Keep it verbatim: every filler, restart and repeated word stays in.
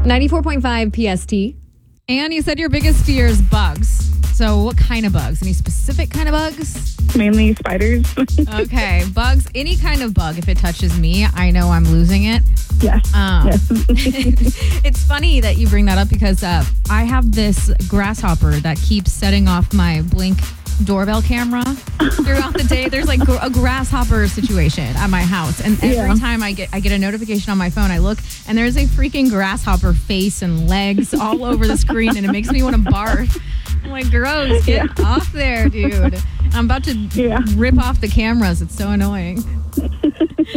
ninety-four point five P S T. And you said your biggest fear is bugs. So what kind of bugs? Any specific kind of bugs? Mainly spiders. Okay, bugs, any kind of bug. If it touches me, I know I'm losing it. Yes. Um, yes. It's funny that you bring that up because uh, I have this grasshopper that keeps setting off my Blink doorbell camera throughout the day. There's like a grasshopper situation at my house, and every Yeah. time I get I get a notification on my phone, I look and there's a freaking grasshopper face and legs all over the screen, and it makes me want to barf. I'm like, gross, get Yeah. off there, dude. I'm about to Yeah. rip off the cameras. It's so annoying.